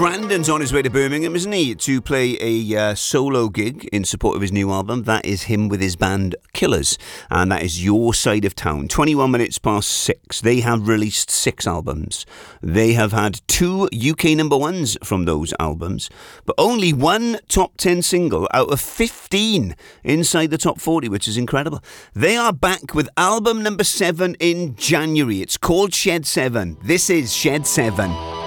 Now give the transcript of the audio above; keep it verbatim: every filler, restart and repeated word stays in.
Brandon's on his way to Birmingham, isn't he, to play a uh, solo gig in support of his new album. That is him with his band Killers, and that is Your Side of Town. twenty-one minutes past six. They have released six albums. They have had two U K number ones from those albums, but only one top ten single out of fifteen inside the top forty, which is incredible. They are back with album number seven in January. It's called Shed seven. This is Shed seven.